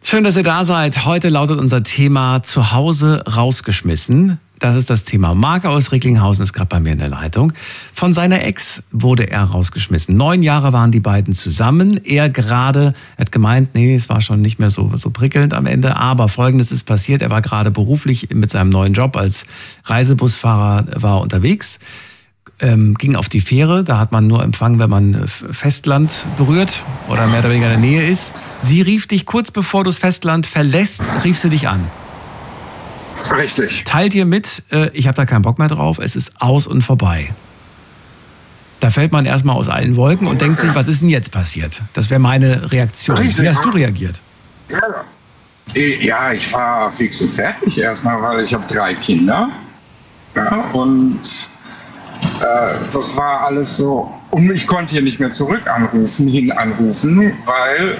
Schön, dass ihr da seid. Heute lautet unser Thema zu Hause rausgeschmissen. Das ist das Thema. Marc aus Recklinghausen ist gerade bei mir in der Leitung. Von seiner Ex wurde er rausgeschmissen. 9 Jahre waren die beiden zusammen. Er hat gemeint, nee, es war schon nicht mehr so prickelnd am Ende. Aber Folgendes ist passiert. Er war gerade beruflich mit seinem neuen Job als Reisebusfahrer war unterwegs. Ging auf die Fähre. Da hat man nur Empfang, wenn man Festland berührt oder mehr oder weniger in der Nähe ist. Sie rief dich kurz bevor du das Festland verlässt, rief sie dich an. Richtig. Teilt ihr mit, ich habe da keinen Bock mehr drauf, es ist aus und vorbei. Da fällt man erstmal aus allen Wolken und denkt sich, was ist denn jetzt passiert? Das wäre meine Reaktion. Richtig. Wie hast du reagiert? Ja, ich war fix und fertig erstmal, weil ich habe 3 Kinder. Ja, und das war alles so. Und ich konnte hier nicht mehr anrufen, weil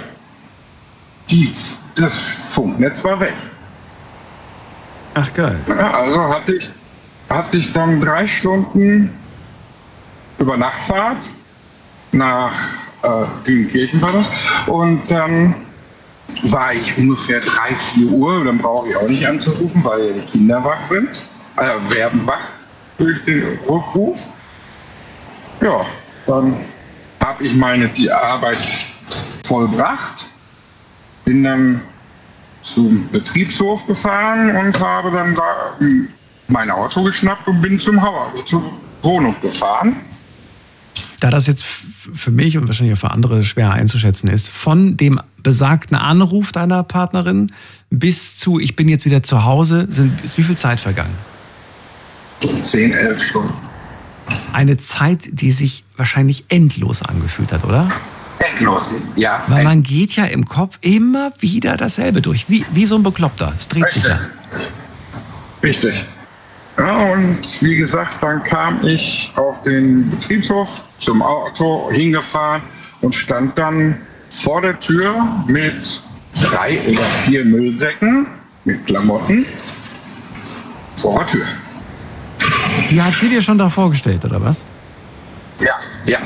das Funknetz war weg. Ach geil. Ja, also hatte ich dann 3 Stunden über Nachtfahrt nach Dünenkirchen war das. Und dann war ich ungefähr 3-4 Uhr. Dann brauche ich auch nicht anzurufen, weil die Kinder wach sind. Werden wach durch den Rückruf. Ja, dann habe ich die Arbeit vollbracht. Bin dann zum Betriebshof gefahren und habe dann da mein Auto geschnappt und bin zur Wohnung gefahren. Da das jetzt für mich und wahrscheinlich auch für andere schwer einzuschätzen ist, von dem besagten Anruf deiner Partnerin bis zu ich bin jetzt wieder zu Hause, ist wie viel Zeit vergangen? 10, 11 Stunden. Eine Zeit, die sich wahrscheinlich endlos angefühlt hat, oder? Endlos, ja. Weil man geht ja im Kopf immer wieder dasselbe durch, wie so ein Bekloppter. Es dreht sich ja. Richtig. Ja, und wie gesagt, dann kam ich auf den Betriebshof zum Auto hingefahren und stand dann vor der Tür mit 3 oder 4 Müllsäcken mit Klamotten vor der Tür. Die hat sie dir schon da vorgestellt, oder was? Ja.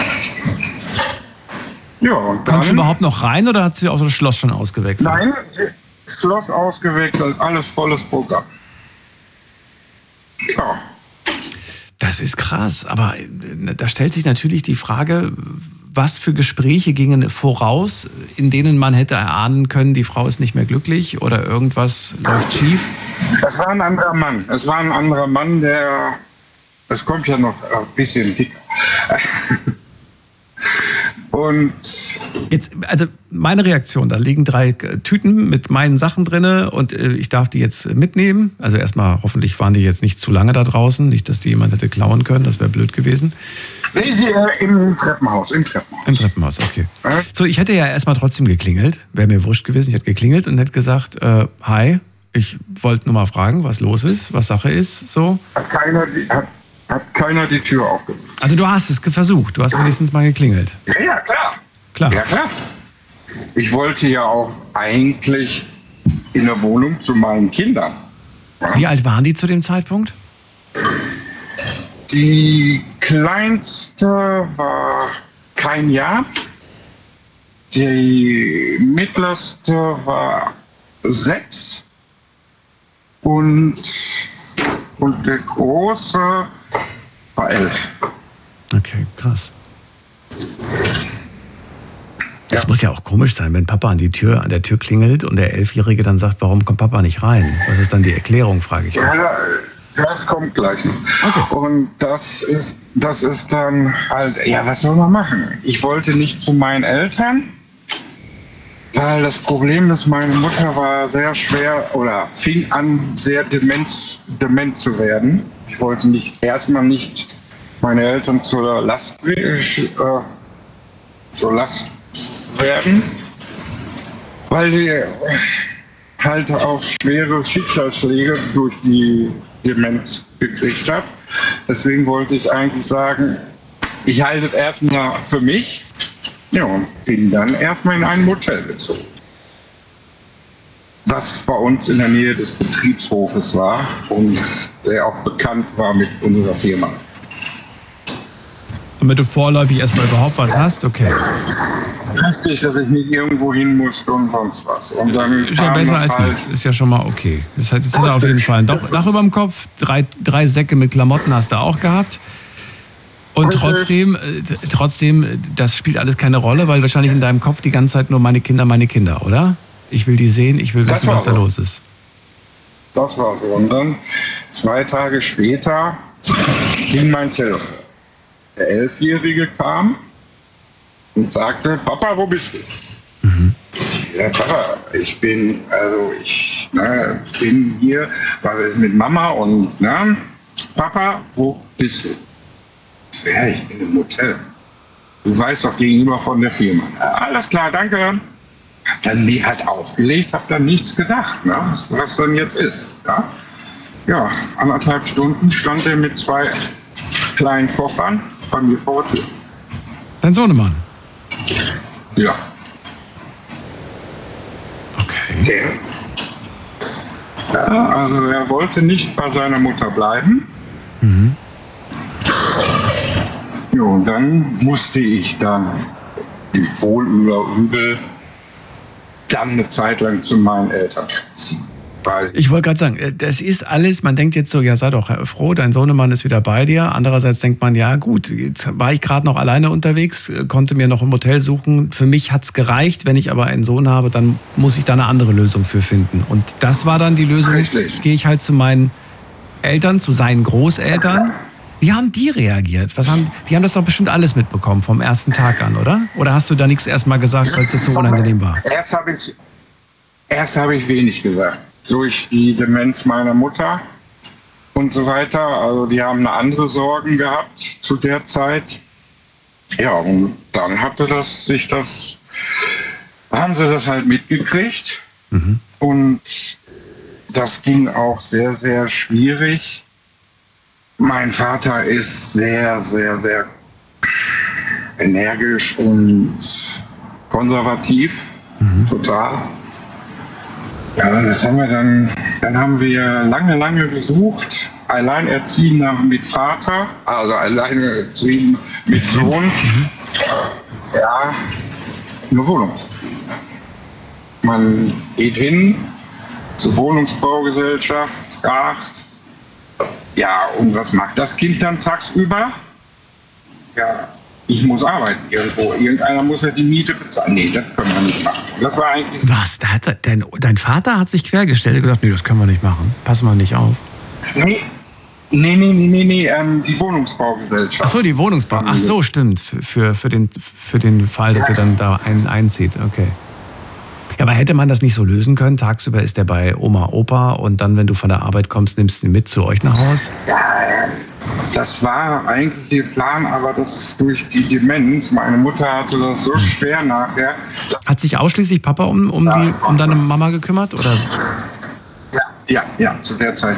Ja, und Kommst du überhaupt noch rein oder hat sie auch das Schloss schon ausgewechselt? Nein, Schloss ausgewechselt, alles volles Programm. Ja. Das ist krass, aber da stellt sich natürlich die Frage, was für Gespräche gingen voraus, in denen man hätte erahnen können, die Frau ist nicht mehr glücklich oder irgendwas läuft schief? Es war ein anderer Mann. Es kommt ja noch ein bisschen dick. Und jetzt, also meine Reaktion, da liegen 3 Tüten mit meinen Sachen drin und ich darf die jetzt mitnehmen. Also erstmal, hoffentlich waren die jetzt nicht zu lange da draußen, nicht, dass die jemand hätte klauen können, das wäre blöd gewesen. Nee, im Treppenhaus. Im Treppenhaus, okay. So, ich hätte ja erstmal trotzdem geklingelt, wäre mir wurscht gewesen, ich hätte geklingelt und hätte gesagt, hi, ich wollte nur mal fragen, was los ist, was Sache ist, so. Hat keiner die Tür aufgemacht. Also du hast es versucht, du hast wenigstens mal geklingelt. Ja, klar. Ja, klar. Ich wollte ja auch eigentlich in der Wohnung zu meinen Kindern. Ja? Wie alt waren die zu dem Zeitpunkt? Die kleinste war kein Jahr. Die mittlerste war 6. Und der große war 11. Okay, krass. Das muss ja auch komisch sein, wenn Papa an der Tür klingelt und der 11-Jährige dann sagt, warum kommt Papa nicht rein? Was ist dann die Erklärung, frage ich mich. Ja, das kommt gleich noch. Okay. Und das ist dann halt, ja, was soll man machen? Ich wollte nicht zu meinen Eltern, weil das Problem ist, meine Mutter war sehr schwer oder fing an, sehr dement zu werden. Ich wollte erstmal nicht meine Eltern zur Last werden, weil die halt auch schwere Schicksalsschläge durch die Demenz gekriegt hat. Deswegen wollte ich eigentlich sagen, ich halte es erstmal für mich. Ja, und bin dann erstmal in ein Motel gezogen. Was bei uns in der Nähe des Betriebshofes war und der auch bekannt war mit unserer Firma. Damit du vorläufig erstmal überhaupt was hast, okay. Richtig, dass ich nicht irgendwo hin musste und sonst was. Und dann ist ja besser als nichts. Ist ja schon mal okay. Das hat auf jeden Fall ein Dach über dem Kopf. Drei Säcke mit Klamotten hast du auch gehabt. Und trotzdem, das spielt alles keine Rolle, weil wahrscheinlich in deinem Kopf die ganze Zeit nur meine Kinder, oder? Ich will die sehen, ich will wissen, was da los ist. Das war so. Und dann 2 Tage später ging mein Telefon. Der 11-Jährige kam und sagte, Papa, wo bist du? Mhm. Ja, Papa, ich bin hier, was ist mit Mama und Papa, wo bist du? Ja, ich bin im Hotel. Du weißt doch gegenüber von der Firma. Alles klar, danke. Hab dann nie halt aufgelegt, hab dann nichts gedacht, was dann jetzt ist. Ja, 1,5 Stunden stand er mit 2 kleinen Koffern bei mir vor der Tür. Dein Sohnemann? Ja. Okay. Also er wollte nicht bei seiner Mutter bleiben. Mhm. Ja, und dann musste ich dann wohl über übel dann eine Zeit lang zu meinen Eltern ziehen. Ich wollte gerade sagen, das ist alles, man denkt jetzt so, ja, sei doch froh, dein Sohnemann ist wieder bei dir. Andererseits denkt man, ja gut, jetzt war ich gerade noch alleine unterwegs, konnte mir noch ein Hotel suchen. Für mich hat's gereicht. Wenn ich aber einen Sohn habe, dann muss ich da eine andere Lösung für finden. Und das war dann die Lösung. Richtig. Gehe ich halt zu meinen Eltern, zu seinen Großeltern. Wie haben die reagiert? Die haben das doch bestimmt alles mitbekommen vom ersten Tag an, oder? Oder hast du da nichts erst mal gesagt, weil es dir zu unangenehm war? Erst habe ich wenig gesagt. Durch die Demenz meiner Mutter und so weiter. Also die haben eine andere Sorgen gehabt zu der Zeit. Ja, und dann haben sie das halt mitgekriegt. Mhm. Und das ging auch sehr, sehr schwierig. Mein Vater ist sehr, sehr, sehr energisch und konservativ. Mhm. Total. Ja, das haben wir dann haben wir lange gesucht, Alleinerziehender mit Vater, also Alleinerziehender mit Sohn, ja, eine Wohnung. Man geht hin zur Wohnungsbaugesellschaft, fragt, ja, und was macht das Kind dann tagsüber? Ja, ich muss arbeiten irgendwo. Irgendeiner muss ja die Miete bezahlen. Nee, das können wir nicht machen. Das war eigentlich... Was? Dein Vater hat sich quergestellt und gesagt, nee, das können wir nicht machen. Passen wir nicht auf. Nee, die Wohnungsbaugesellschaft. Ach so, die Wohnungsbau. Ach so, stimmt. Für den Fall, dass ihr dann da einzieht. Okay. Ja, aber hätte man das nicht so lösen können? Tagsüber ist der bei Oma, Opa und dann, wenn du von der Arbeit kommst, nimmst du ihn mit zu euch nach Haus? Ja, das war eigentlich der Plan, aber das durch die Demenz. Meine Mutter hatte das so schwer nachher. Hat sich ausschließlich Papa um deine Mama gekümmert? Oder? Ja, zu der Zeit.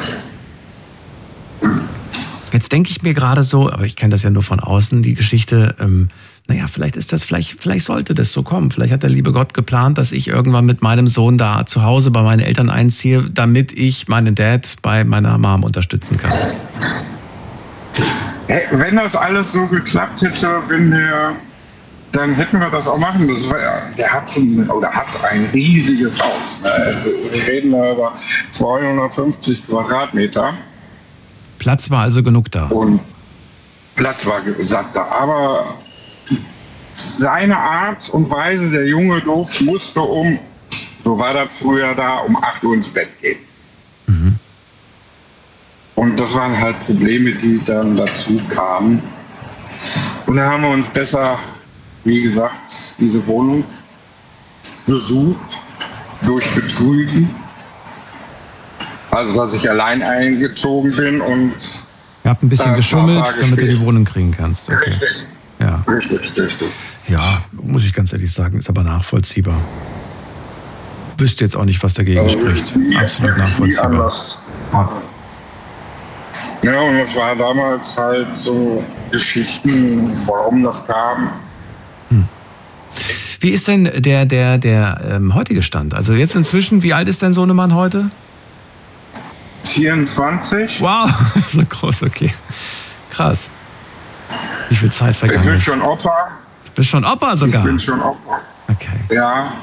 Jetzt denke ich mir gerade so, aber ich kenne das ja nur von außen, die Geschichte, vielleicht sollte das so kommen. Vielleicht hat der liebe Gott geplant, dass ich irgendwann mit meinem Sohn da zu Hause bei meinen Eltern einziehe, damit ich meinen Dad bei meiner Mom unterstützen kann. Wenn das alles so geklappt hätte, dann hätten wir das auch machen. Der hat ein riesiges Haus. Wir reden da über 250 Quadratmeter. Platz war also genug da. Und Platz war satt da. Aber seine Art und Weise, der junge Doof, musste so war das früher da, um 8 Uhr ins Bett gehen. Mhm. Und das waren halt Probleme, die dann dazu kamen. Und dann haben wir uns besser, wie gesagt, diese Wohnung besucht, durch Betrügen. Also, dass ich allein eingezogen bin und... Ihr habt ein bisschen geschummelt, damit du die Wohnung kriegen kannst. Okay. Richtig. Ja. Richtig. Ja, muss ich ganz ehrlich sagen, ist aber nachvollziehbar. Wüsste jetzt auch nicht, was dagegen spricht. Absolut nachvollziehbar. Ja, und das war damals halt so Geschichten, warum das kam. Wie ist denn der heutige Stand? Also jetzt inzwischen, wie alt ist dein Sohnemann heute? 24. Wow, so groß, okay. Krass. Wie viel Zeit vergangen ist. Ich bin schon Opa. Du bist schon Opa sogar? Ich bin schon Opa. Okay. Ja,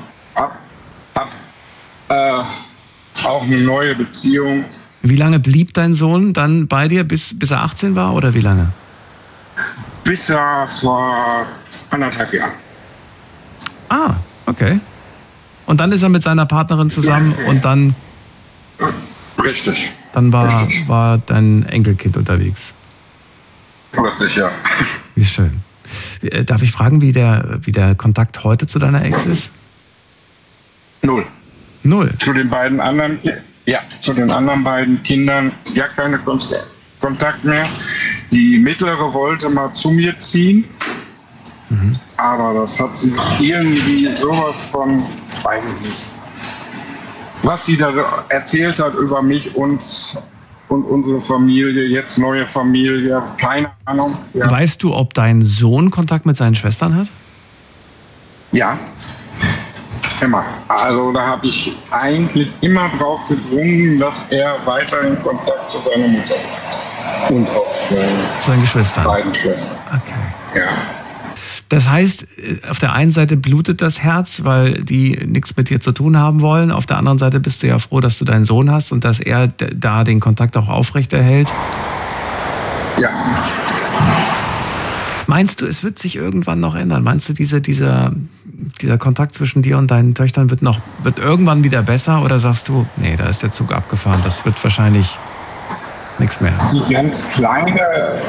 auch eine neue Beziehung. Wie lange blieb dein Sohn dann bei dir, bis er 18 war oder wie lange? Bis er vor 1,5 Jahren. Ah, okay. Und dann ist er mit seiner Partnerin zusammen und dann... Richtig. Dann Richtig. war dein Enkelkind unterwegs. Plötzlich, ja. Wie schön. Darf ich fragen, wie der Kontakt heute zu deiner Ex ist? Null. Zu den anderen beiden Kindern ja keine Kontakt mehr. Die mittlere wollte mal zu mir ziehen, aber das hat sie irgendwie sowas von, weiß ich nicht, was sie da erzählt hat über mich und unsere Familie, jetzt neue Familie, keine Ahnung. Ja. Weißt du, ob dein Sohn Kontakt mit seinen Schwestern hat? Ja. Immer. Also da habe ich eigentlich immer drauf gedrungen, dass er weiterhin Kontakt zu seiner Mutter hat. Und auch zu seinen Geschwistern. Beiden Schwestern. Okay. Ja. Das heißt, auf der einen Seite blutet das Herz, weil die nichts mit dir zu tun haben wollen. Auf der anderen Seite bist du ja froh, dass du deinen Sohn hast und dass er da den Kontakt auch aufrechterhält. Ja. Meinst du, es wird sich irgendwann noch ändern? Meinst du, dieser Kontakt zwischen dir und deinen Töchtern wird irgendwann wieder besser? Oder sagst du, nee, da ist der Zug abgefahren, das wird wahrscheinlich nichts mehr? Die ganz Kleine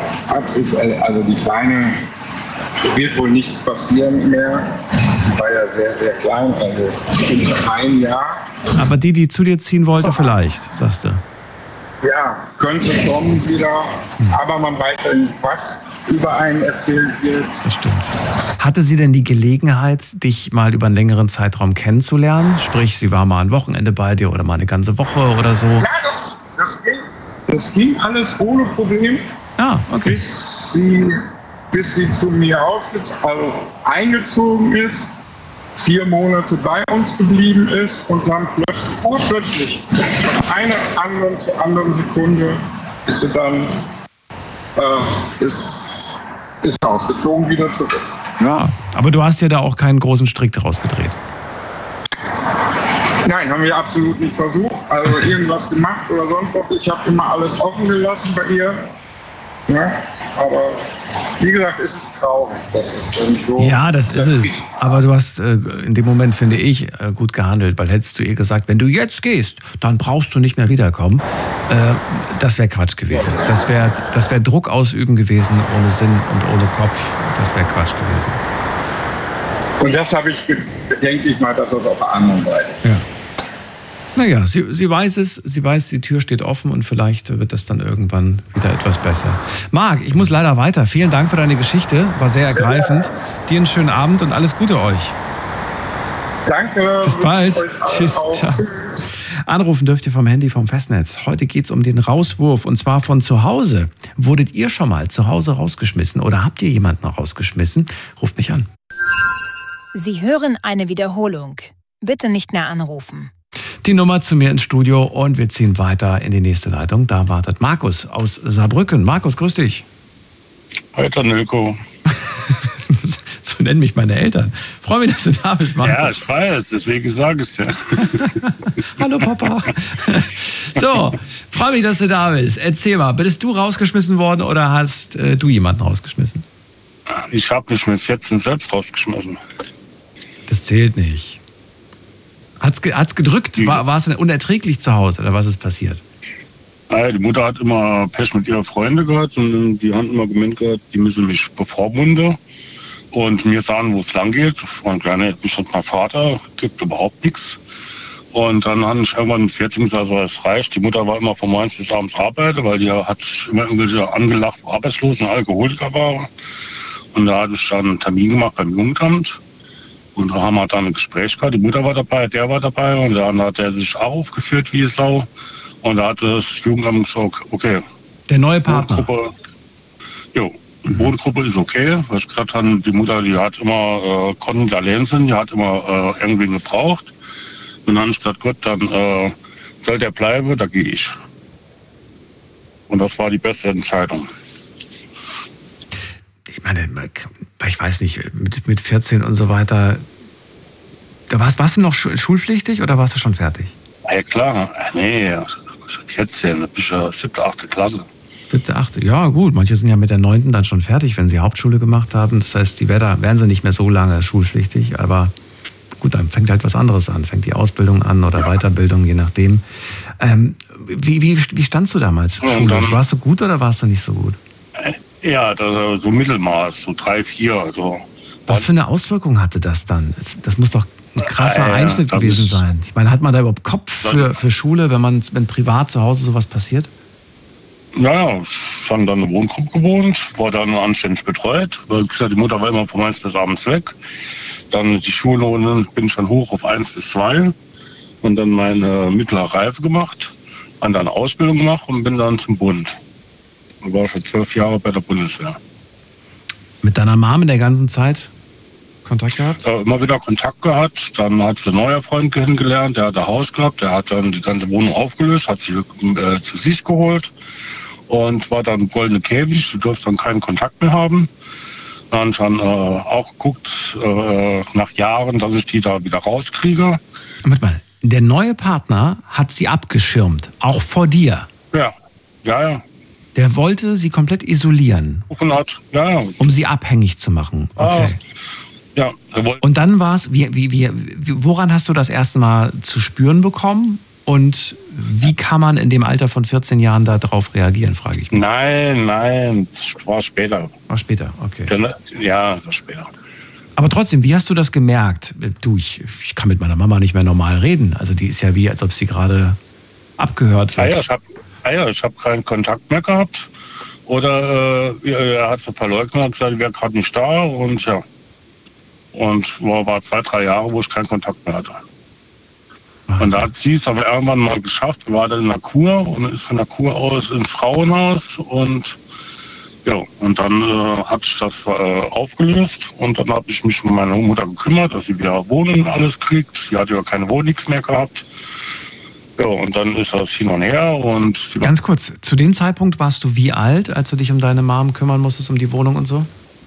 wird wohl nichts passieren mehr. Die war ja sehr, sehr klein, also unter 1 Jahr. Aber die zu dir ziehen wollte, vielleicht, sagst du? Ja, könnte kommen wieder, aber man weiß ja nicht, was über einen erzählt wird. Das stimmt. Hatte sie denn die Gelegenheit, dich mal über einen längeren Zeitraum kennenzulernen? Sprich, sie war mal ein Wochenende bei dir oder mal eine ganze Woche oder so? Ja, das ging alles ohne Problem. Ah, okay. Bis sie zu mir eingezogen ist, 4 Monate bei uns geblieben ist und dann plötzlich von einer zur anderen Sekunde ist sie dann ist ausgezogen wieder zurück. Ja, aber du hast ja da auch keinen großen Strick draus gedreht. Nein, haben wir absolut nicht versucht. Also irgendwas gemacht oder sonst was. Ich habe immer alles offen gelassen bei ihr. Ja, aber wie gesagt, ist es traurig. Das ist dann so. Ja, das ist es. Aber du hast in dem Moment, finde ich, gut gehandelt, weil hättest du ihr gesagt, wenn du jetzt gehst, dann brauchst du nicht mehr wiederkommen. Das wäre Quatsch gewesen. Das wär Druck ausüben gewesen, ohne Sinn und ohne Kopf. Das wäre Quatsch gewesen. Und das denke ich mal, dass das auf der anderen Seite. Ja. Naja, sie weiß es, sie weiß, die Tür steht offen und vielleicht wird das dann irgendwann wieder etwas besser. Marc, ich muss leider weiter. Vielen Dank für deine Geschichte, war sehr ergreifend. Dir einen schönen Abend und alles Gute euch. Danke. Bis bald. Tschüss. Ciao. Anrufen dürft ihr vom Handy vom Festnetz. Heute geht es um den Rauswurf und zwar von zu Hause. Wurdet ihr schon mal zu Hause rausgeschmissen oder habt ihr jemanden rausgeschmissen? Ruft mich an. Sie hören eine Wiederholung. Bitte nicht mehr anrufen. Die Nummer zu mir ins Studio und wir ziehen weiter in die nächste Leitung. Da wartet Markus aus Saarbrücken. Markus, grüß dich. Hi, Tanilko. So nennen mich meine Eltern. Freue mich, dass du da bist, Markus. Ja, ich weiß, deswegen sage ich es dir. Hallo, Papa. So, freue mich, dass du da bist. Erzähl mal, bist du rausgeschmissen worden oder hast du jemanden rausgeschmissen? Ich habe mich mit 14 selbst rausgeschmissen. Das zählt nicht. Hat's gedrückt? War es denn unerträglich zu Hause oder was ist passiert? Die Mutter hat immer Pech mit ihrer Freunde gehabt und die haben immer gemeint gehabt, die müssen mich bevormunden und mir sagen, wo es lang geht. Mein Kleiner hat mich und mein Vater, gibt überhaupt nichts. Und dann habe ich irgendwann mit 14 gesagt, so, es reicht. Die Mutter war immer von morgens bis abends arbeiten, weil die hat immer irgendwelche angelacht, wo Arbeitslosen, Alkoholiker waren. Und da hatte ich dann einen Termin gemacht beim Jugendamt. Und da haben wir dann ein Gespräch gehabt. Die Mutter war dabei, der war dabei. Und dann hat er sich auch aufgeführt wie Sau. Und da hat das Jugendamt gesagt, okay. Der neue Partner? Die Bodengruppe ist okay. Weil ich gesagt habe, die Mutter, die hat immer, konnte nicht allein sein, die hat immer irgendwie gebraucht. Und dann habe ich gesagt, gut, dann soll der bleiben, da gehe ich. Und das war die beste Entscheidung. Ich meine, ich weiß nicht, mit 14 und so weiter, Warst du noch schulpflichtig oder warst du schon fertig? Ja klar, nee, jetzt ja, das ist ja 7., 8. Klasse. 7., 8. Ja gut, manche sind ja mit der 9. dann schon fertig, wenn sie Hauptschule gemacht haben. Das heißt, die wären sie nicht mehr so lange schulpflichtig, aber gut, dann fängt halt was anderes an. Fängt die Ausbildung an oder Weiterbildung, je nachdem. Wie standst du damals schulisch? Warst du gut oder warst du nicht so gut? Ja, so Mittelmaß, so 3, 4. Also. Was für eine Auswirkung hatte das dann? Das muss doch ein krasser Einschnitt gewesen sein. Ich meine, hat man da überhaupt Kopf für Schule, wenn privat zu Hause sowas passiert? Ja, ich habe dann in einer Wohngruppe gewohnt, war dann anständig betreut. Weil, wie gesagt, die Mutter war immer von 1 bis abends weg. Dann die Schulnoten bin ich dann hoch auf 1 bis 2 und dann meine mittlere Reife gemacht, dann eine Ausbildung gemacht und bin dann zum Bund. Ich war schon 12 Jahre bei der Bundeswehr. Mit deiner Mom in der ganzen Zeit Kontakt gehabt? Immer wieder Kontakt gehabt. Dann hat sie einen neuen Freund kennengelernt, der hat ein Haus gehabt, der hat dann die ganze Wohnung aufgelöst, hat sie zu sich geholt und war dann goldene Käfig. Du durfst dann keinen Kontakt mehr haben. Dann schon auch geguckt nach Jahren, dass ich die da wieder rauskriege. Warte mal, der neue Partner hat sie abgeschirmt, auch vor dir? Ja. Der wollte sie komplett isolieren, um sie abhängig zu machen. Okay. Ja. Und dann war es, woran hast du das erste Mal zu spüren bekommen? Und wie kann man in dem Alter von 14 Jahren darauf reagieren, frage ich mich. Nein, das war später. War später, okay. Ja, das war später. Aber trotzdem, wie hast du das gemerkt? Du, ich kann mit meiner Mama nicht mehr normal reden. Also die ist ja wie, als ob sie gerade abgehört wird. Ich habe keinen Kontakt mehr gehabt. Oder er hat so verleugnet und gesagt, ich wäre gerade nicht da. Und ja. Und war 2, 3 Jahre, wo ich keinen Kontakt mehr hatte. Wahnsinn. Und da hat sie es aber irgendwann mal geschafft, war dann in der Kur und ist von der Kur aus ins Frauenhaus und dann hat sich das aufgelöst und dann habe ich mich um meine Mutter gekümmert, dass sie wieder Wohnung und alles kriegt. Sie hat ja keine Wohnung mehr gehabt. Ja, und dann ist das hin und her und... Ganz kurz, zu dem Zeitpunkt warst du wie alt, als du dich um deine Mom kümmern musstest, um die Wohnung und so?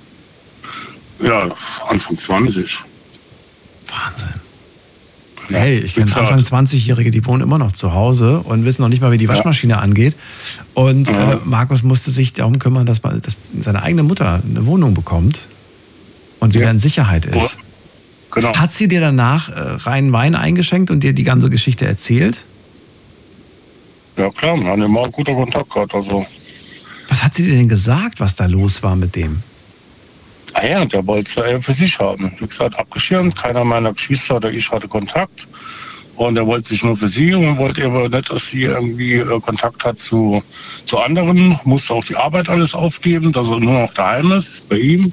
Ja, Anfang 20. Wahnsinn. Hey, ich kenne Anfang 20-Jährige, die wohnen immer noch zu Hause und wissen noch nicht mal, wie die Waschmaschine angeht. Und Markus musste sich darum kümmern, dass seine eigene Mutter eine Wohnung bekommt und wieder in Sicherheit ist. Genau. Hat sie dir danach reinen Wein eingeschenkt und dir die ganze Geschichte erzählt? Ja klar, wir haben immer guter Kontakt gehabt. Also. Was hat sie dir denn gesagt, was da los war mit dem? Der wollte es für sich haben. Wie gesagt, abgeschirmt. Keiner meiner Geschwister oder ich hatte Kontakt. Und er wollte sich nur für sie und wollte aber nicht, dass sie irgendwie Kontakt hat zu anderen. Musste auch die Arbeit alles aufgeben, dass er nur noch daheim ist, bei ihm.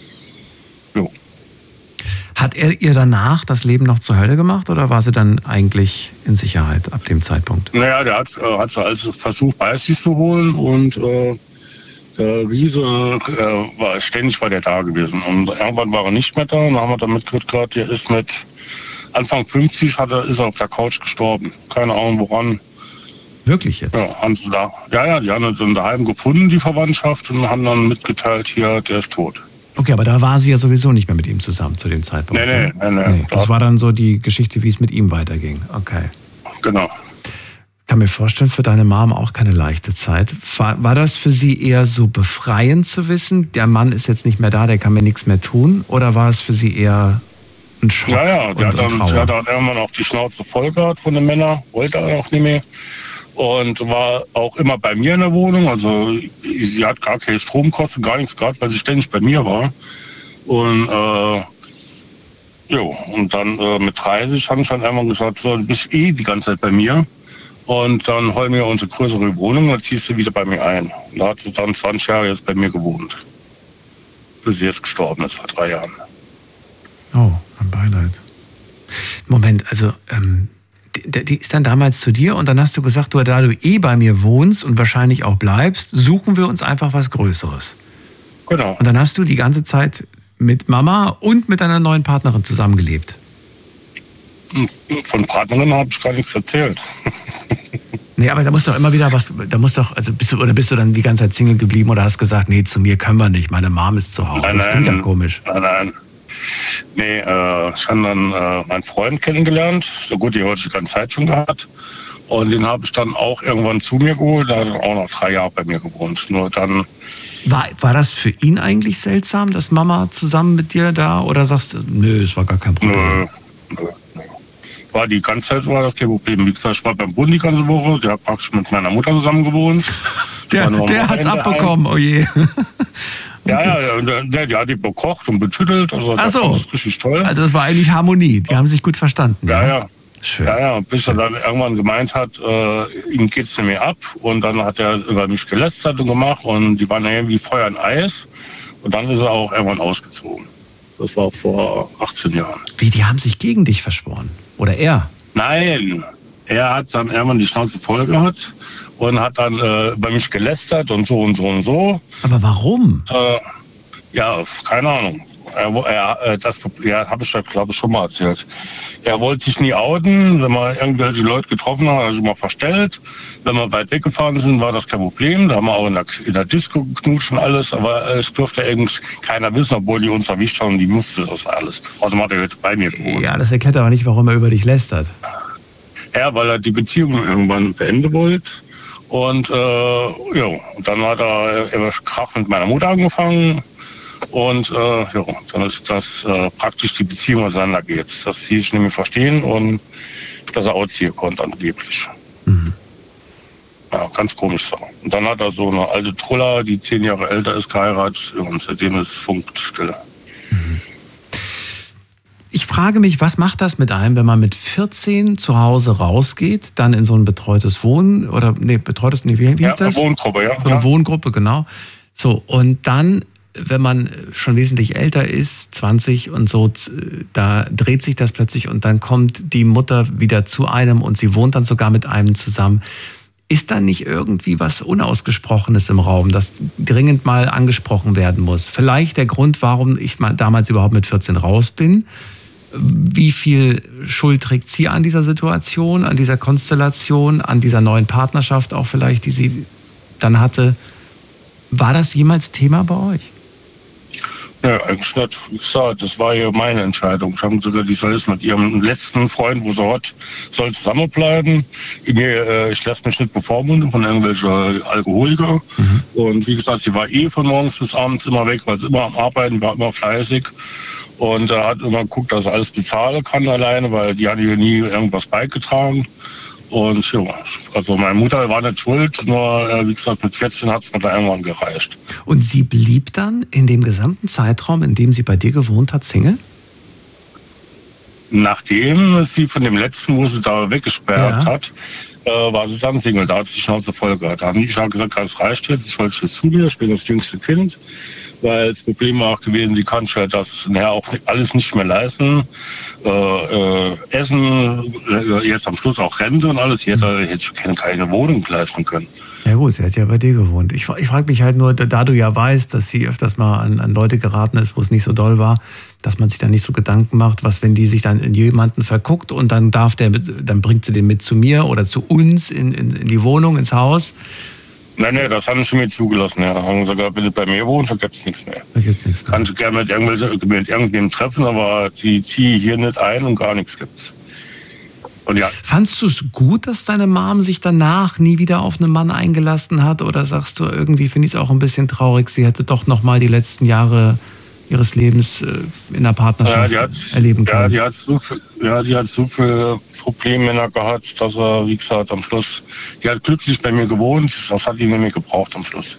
Jo. Hat er ihr danach das Leben noch zur Hölle gemacht oder war sie dann eigentlich in Sicherheit ab dem Zeitpunkt? Naja, der hat sie also versucht, bei sich zu holen und der Riese war ständig bei der da gewesen. Und irgendwann war er nicht mehr da und dann haben wir dann mitgekriegt, der ist mit Anfang 50 ist er auf der Couch gestorben. Keine Ahnung woran. Wirklich jetzt? Ja, haben sie da. Ja, die haben ihn dann daheim gefunden, die Verwandtschaft, und haben dann mitgeteilt, hier, der ist tot. Okay, aber da war sie ja sowieso nicht mehr mit ihm zusammen zu dem Zeitpunkt. Nee. Das war dann so die Geschichte, wie es mit ihm weiterging. Okay. Genau. Ich kann mir vorstellen, für deine Mom auch keine leichte Zeit. War das für sie eher so befreiend zu wissen, der Mann ist jetzt nicht mehr da, der kann mir nichts mehr tun? Oder war es für sie eher ein Schock? Ja, der hat dann irgendwann auch die Schnauze voll gehabt von den Männern, wollte er auch nicht mehr. Und war auch immer bei mir in der Wohnung. Also sie hat gar keine Stromkosten, gar nichts gehabt, weil sie ständig bei mir war. Und und dann mit 30 haben sie dann einmal gesagt, so, du bist die ganze Zeit bei mir. Und dann holen wir unsere größere Wohnung und ziehst du wieder bei mir ein. Und da hat sie dann 20 Jahre jetzt bei mir gewohnt. Bis sie jetzt gestorben ist, vor 3 Jahren. Oh, mein Beileid. Moment, also die ist dann damals zu dir und dann hast du gesagt, da du bei mir wohnst und wahrscheinlich auch bleibst, suchen wir uns einfach was Größeres. Genau. Und dann hast du die ganze Zeit mit Mama und mit deiner neuen Partnerin zusammengelebt. Von Partnerin habe ich gar nichts erzählt. Nee, aber da muss doch immer wieder was, bist du dann die ganze Zeit Single geblieben oder hast gesagt, nee, zu mir können wir nicht, meine Mom ist zu Hause. Nein, das klingt ja komisch. Nein. Nee, ich habe dann meinen Freund kennengelernt. So gut, die hatte ich die ganze Zeit schon gehabt. Und den habe ich dann auch irgendwann zu mir geholt. Der hat dann auch noch 3 Jahre bei mir gewohnt. Nur dann... War das für ihn eigentlich seltsam, dass Mama zusammen mit dir da? Oder sagst du, nö, es war gar kein Problem? Nö. War die ganze Zeit war das kein Problem. Wie gesagt, ich war beim Bund die ganze Woche. Der hat praktisch mit meiner Mutter zusammen gewohnt. Der hat's abbekommen, oh je. Okay. Ja, die hat die bekocht und betüttelt. Also das war richtig toll. Also das war eigentlich Harmonie. Die haben sich gut verstanden. Ja. Schön. Ja, bis er dann irgendwann gemeint hat, ihm geht's nicht mehr ab. Und dann hat er über mich gelästert und gemacht. Und die waren irgendwie Feuer und Eis. Und dann ist er auch irgendwann ausgezogen. Das war vor 18 Jahren. Wie, die haben sich gegen dich verschworen? Oder er? Nein, er hat dann irgendwann die Schnauze voll gehabt und hat dann bei mich gelästert und so und so und so. Aber warum? Ja, keine Ahnung. Das habe ich, glaube ich, schon mal erzählt. Er wollte sich nie outen, wenn man irgendwelche Leute getroffen hat, also mal verstellt. Wenn wir weit weggefahren sind, war das kein Problem. Da haben wir auch in der Disco geknutscht und alles, aber es durfte irgendwie keiner wissen, obwohl die uns erwischt haben und die wusste das alles. Also hat er bei mir gewohnt. Ja, das erklärt aber nicht, warum er über dich lästert. Ja, weil er die Beziehung irgendwann beenden wollte. Und dann hat er über Krach mit meiner Mutter angefangen. Und dann ist das praktisch die Beziehung auseinandergeht. Dass sie sich nicht mehr verstehen und dass er ausziehen konnte angeblich. Mhm. Ja, ganz komisch so. Und dann hat er so eine alte Truller, die 10 Jahre älter ist, geheiratet und seitdem ist Funkstille. Mhm. Ich frage mich, was macht das mit einem, wenn man mit 14 zu Hause rausgeht, dann in so ein betreutes Wohnen oder wie hieß das? Wohngruppe, ja. Eine Wohngruppe, genau. So, und dann, wenn man schon wesentlich älter ist, 20 und so, da dreht sich das plötzlich und dann kommt die Mutter wieder zu einem und sie wohnt dann sogar mit einem zusammen. Ist da nicht irgendwie was Unausgesprochenes im Raum, das dringend mal angesprochen werden muss? Vielleicht der Grund, warum ich damals überhaupt mit 14 raus bin. Wie viel Schuld trägt sie an dieser Situation, an dieser Konstellation, an dieser neuen Partnerschaft auch vielleicht, die sie dann hatte? War das jemals Thema bei euch? Ja, eigentlich nicht. Wie gesagt, das war ja meine Entscheidung. Ich habe sogar, die soll jetzt mit ihrem letzten Freund, wo sie hat, soll zusammenbleiben. Ich lasse mich nicht bevormunden von irgendwelchen Alkoholikern. Mhm. Und wie gesagt, sie war von morgens bis abends immer weg, weil sie immer am Arbeiten war, immer fleißig. Und er hat immer geguckt, dass er alles bezahlen kann alleine, weil die hat ihr nie irgendwas beigetragen. Und ja, also meine Mutter war nicht schuld, nur wie gesagt, mit 14 hat es mir da irgendwann gereicht. Und sie blieb dann in dem gesamten Zeitraum, in dem sie bei dir gewohnt hat, Single? Nachdem sie von dem letzten, wo sie da weggesperrt hat, war sie dann Single. Da hat sie die Schnauze voll gehabt. Da habe ich gesagt, das reicht jetzt, ich wollte jetzt zu dir, ich bin das jüngste Kind. Weil das Problem war auch gewesen, sie kann halt das auch alles nicht mehr leisten. Essen, jetzt am Schluss auch Rente und alles. Sie hätte keine Wohnung leisten können. Ja gut, sie hat ja bei dir gewohnt. Ich frage mich halt nur, da du ja weißt, dass sie öfters mal an Leute geraten ist, wo es nicht so doll war, dass man sich dann nicht so Gedanken macht, was, wenn die sich dann in jemanden verguckt und dann dann bringt sie den mit zu mir oder zu uns in die Wohnung, ins Haus. Nein, das haben sie mir zugelassen. Ja. Haben gesagt, wenn du bei mir wohnst, dann gibt es nichts mehr. Da gibt's nichts mehr. Kannst du gerne mit irgendwem treffen, aber die ziehe hier nicht ein und gar nichts gibt's. Und ja. Fandst du es gut, dass deine Mom sich danach nie wieder auf einen Mann eingelassen hat? Oder sagst du, irgendwie finde ich es auch ein bisschen traurig, sie hätte doch noch mal die letzten Jahre ihres Lebens in der Partnerschaft erleben können? Die hat so viel Probleme gehabt, dass er, wie gesagt, am Schluss, die hat glücklich bei mir gewohnt, das hat die nicht mehr gebraucht am Schluss.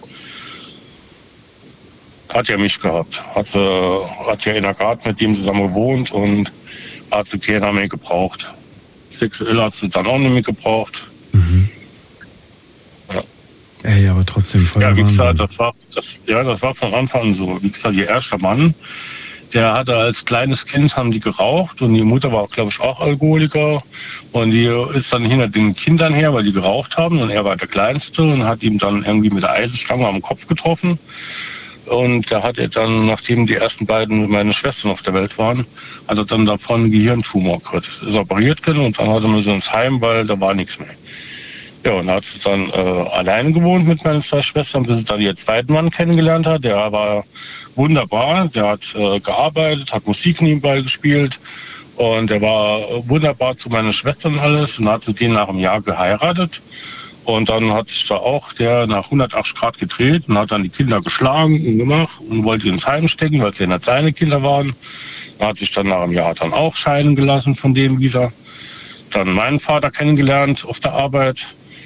Hat ja mich gehabt, hat ja in der Garten mit dem zusammen gewohnt und hat sie keiner mehr gebraucht. Sexuell hat sie dann auch nicht mehr gebraucht. Mhm. Ja. Ey, aber trotzdem voll. Ja, wie gesagt, das war von Anfang an so. Wie gesagt, ihr erster Mann, der hatte als kleines Kind, haben die geraucht und die Mutter war, glaube ich, auch Alkoholiker. Und die ist dann hinter den Kindern her, weil die geraucht haben und er war der Kleinste und hat ihm dann irgendwie mit der Eisenstange am Kopf getroffen. Und da hat er dann, nachdem die ersten beiden meine Schwestern auf der Welt waren, hat er dann davon einen Gehirntumor gekriegt. Ist operiert worden und dann hat er müssen ins Heim, weil da war nichts mehr. Ja, und hat dann alleine gewohnt mit meinen 2 Schwestern, bis sie dann ihren zweiten Mann kennengelernt hat. Der war wunderbar, der hat gearbeitet, hat Musik nebenbei gespielt und der war wunderbar zu meinen Schwestern alles und hat sie den nach einem Jahr geheiratet. Und dann hat sich da auch der nach 180 Grad gedreht und hat dann die Kinder geschlagen und gemacht und wollte ins Heim stecken, weil es ja nicht seine Kinder waren. Er hat sich dann nach einem Jahr dann auch scheiden gelassen von dem wieder. Dann meinen Vater kennengelernt auf der Arbeit.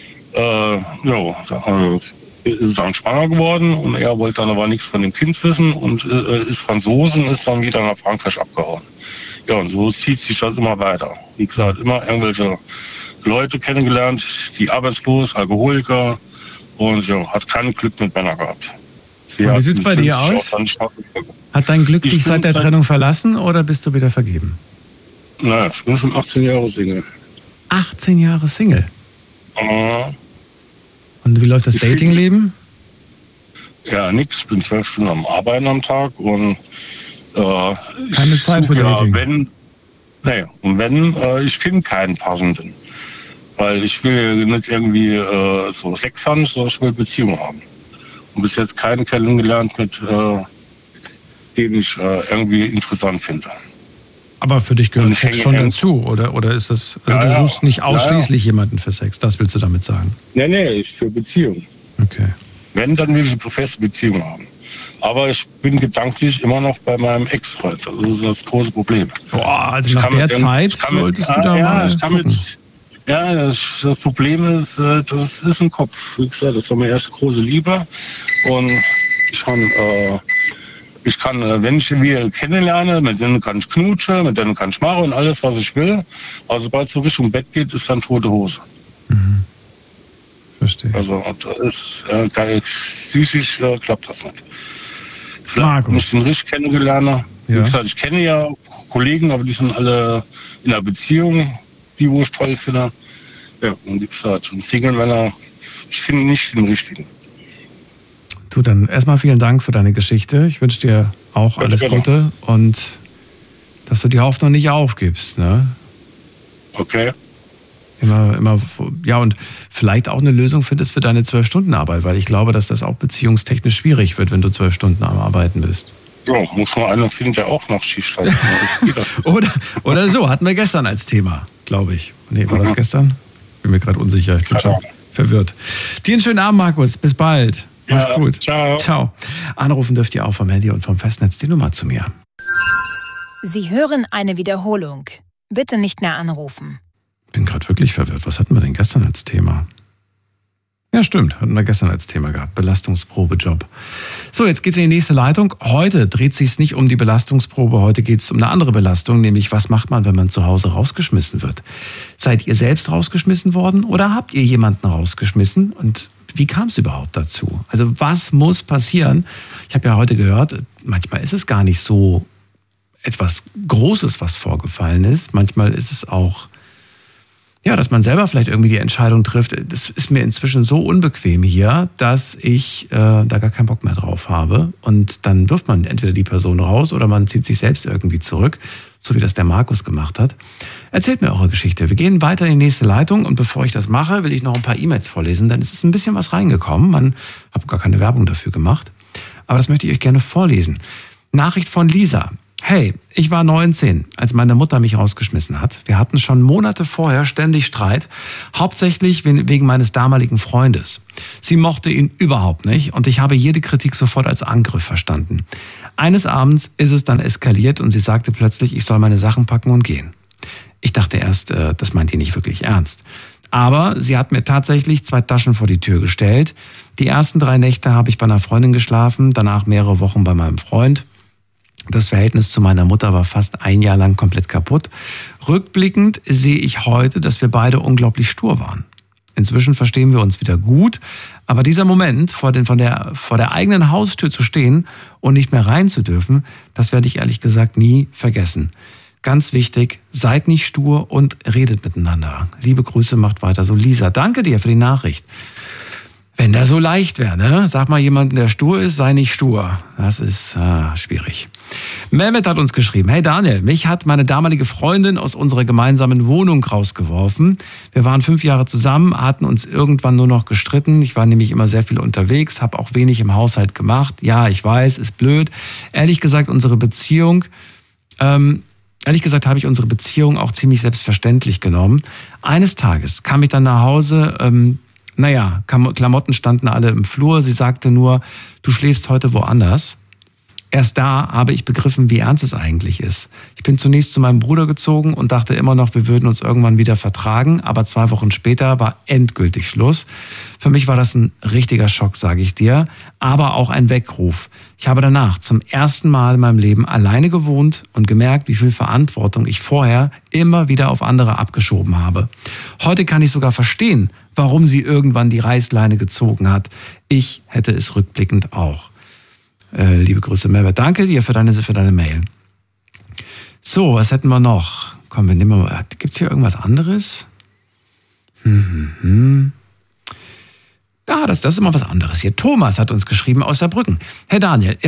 Ist dann schwanger geworden und er wollte dann aber nichts von dem Kind wissen und ist Franzose und ist dann wieder nach Frankreich abgehauen. Ja, und so zieht sich das immer weiter. Wie gesagt, immer irgendwelche Leute kennengelernt, die arbeitslos, Alkoholiker und ja, hat kein Glück mit Männern gehabt. Wie sieht es bei dir aus? Hat dein Glück dich seit der Trennung verlassen oder bist du wieder vergeben? Naja, ich bin schon 18 Jahre Single. 18 Jahre Single? Und wie läuft das Datingleben? Ja, nix. Ich bin 12 Stunden am Arbeiten am Tag und keine Zeit für Dating? Ich finde keinen passenden. Weil ich will nicht irgendwie so Sex haben, sondern ich will Beziehungen haben. Und bis jetzt keinen kennengelernt, mit den ich irgendwie interessant finde. Aber für dich gehört Sex schon dazu, oder ist es, also du suchst nicht ausschließlich jemanden für Sex, das willst du damit sagen? Nee, ich für Beziehungen. Okay. Wenn, dann will ich eine feste Beziehung haben. Aber ich bin gedanklich immer noch bei meinem Ex-Freund. Das ist das große Problem. Boah, also nach der Zeit solltest du da mal das Problem ist, das ist ein Kopf. Wie gesagt, das war meine erste große Liebe. Und ich kann, wenn ich die kennenlerne, mit denen kann ich knutschen, mit denen kann ich machen und alles, was ich will. Aber sobald es so Richtung Bett geht, ist dann tote Hose. Mhm. Verstehe. Also das ist psychisch klappt das nicht. Markus. Ich bin richtig kennengelernt. Ja. Wie gesagt, ich kenne ja Kollegen, aber die sind alle in einer Beziehung, die wo ich toll finde. Ja, und wie gesagt, ein Single-Männer, ich finde nicht den richtigen. Du, dann erstmal vielen Dank für deine Geschichte. Ich wünsche dir auch alles Gute und dass du die Hoffnung nicht aufgibst, ne? Okay. Immer, ja, und vielleicht auch eine Lösung findest für deine 12-Stunden-Arbeit, weil ich glaube, dass das auch beziehungstechnisch schwierig wird, wenn du 12 Stunden am Arbeiten bist. Ja, muss man einer finden, der auch noch Schicht steigt. oder so, hatten wir gestern als Thema, glaube ich. Nee, war das gestern? Bin mir gerade unsicher, ich bin schon verwirrt. Dir einen schönen Abend, Markus, bis bald. Mach's gut. Ciao. Anrufen dürft ihr auch vom Handy und vom Festnetz die Nummer zu mir. Sie hören eine Wiederholung. Bitte nicht mehr anrufen. Bin gerade wirklich verwirrt. Was hatten wir denn gestern als Thema? Ja, stimmt. Hatten wir gestern als Thema gehabt. Belastungsprobejob. So, jetzt geht's in die nächste Leitung. Heute dreht sich's nicht um die Belastungsprobe. Heute geht's um eine andere Belastung, nämlich was macht man, wenn man zu Hause rausgeschmissen wird? Seid ihr selbst rausgeschmissen worden oder habt ihr jemanden rausgeschmissen? Und wie kam es überhaupt dazu? Also was muss passieren? Ich habe ja heute gehört, manchmal ist es gar nicht so etwas Großes, was vorgefallen ist. Manchmal ist es auch, ja, dass man selber vielleicht irgendwie die Entscheidung trifft. Das ist mir inzwischen so unbequem hier, dass ich da gar keinen Bock mehr drauf habe. Und dann wirft man entweder die Person raus oder man zieht sich selbst irgendwie zurück, so wie das der Markus gemacht hat. Erzählt mir eure Geschichte. Wir gehen weiter in die nächste Leitung und bevor ich das mache, will ich noch ein paar E-Mails vorlesen, denn es ist ein bisschen was reingekommen. Man hat gar keine Werbung dafür gemacht, aber das möchte ich euch gerne vorlesen. Nachricht von Lisa. Hey, ich war 19, als meine Mutter mich rausgeschmissen hat. Wir hatten schon Monate vorher ständig Streit, hauptsächlich wegen meines damaligen Freundes. Sie mochte ihn überhaupt nicht und ich habe jede Kritik sofort als Angriff verstanden. Eines Abends ist es dann eskaliert und sie sagte plötzlich, ich soll meine Sachen packen und gehen. Ich dachte erst, das meint die nicht wirklich ernst. Aber sie hat mir tatsächlich 2 Taschen vor die Tür gestellt. Die ersten 3 Nächte habe ich bei einer Freundin geschlafen, danach mehrere Wochen bei meinem Freund. Das Verhältnis zu meiner Mutter war fast 1 Jahr lang komplett kaputt. Rückblickend sehe ich heute, dass wir beide unglaublich stur waren. Inzwischen verstehen wir uns wieder gut, aber dieser Moment, vor der eigenen Haustür zu stehen und nicht mehr rein zu dürfen, das werde ich ehrlich gesagt nie vergessen. Ganz wichtig, seid nicht stur und redet miteinander. Liebe Grüße, macht weiter so. Lisa, danke dir für die Nachricht. Wenn der so leicht wäre, ne? Sag mal jemanden, der stur ist, sei nicht stur. Das ist schwierig. Mehmet hat uns geschrieben, hey Daniel, mich hat meine damalige Freundin aus unserer gemeinsamen Wohnung rausgeworfen. Wir waren 5 Jahre zusammen, hatten uns irgendwann nur noch gestritten. Ich war nämlich immer sehr viel unterwegs, habe auch wenig im Haushalt gemacht. Ja, ich weiß, ist blöd. Ehrlich gesagt, habe ich unsere Beziehung auch ziemlich selbstverständlich genommen. Eines Tages kam ich dann nach Hause, Klamotten standen alle im Flur. Sie sagte nur, du schläfst heute woanders. Erst da habe ich begriffen, wie ernst es eigentlich ist. Ich bin zunächst zu meinem Bruder gezogen und dachte immer noch, wir würden uns irgendwann wieder vertragen. Aber 2 Wochen später war endgültig Schluss. Für mich war das ein richtiger Schock, sage ich dir. Aber auch ein Weckruf. Ich habe danach zum ersten Mal in meinem Leben alleine gewohnt und gemerkt, wie viel Verantwortung ich vorher immer wieder auf andere abgeschoben habe. Heute kann ich sogar verstehen, warum sie irgendwann die Reißleine gezogen hat. Ich hätte es rückblickend auch. Liebe Grüße, Merbert. Danke dir für deine Mail. So, was hätten wir noch? Komm, wir nehmen mal. Gibt's hier irgendwas anderes? Das ist immer was anderes hier. Thomas hat uns geschrieben aus Saarbrücken. Herr Daniel,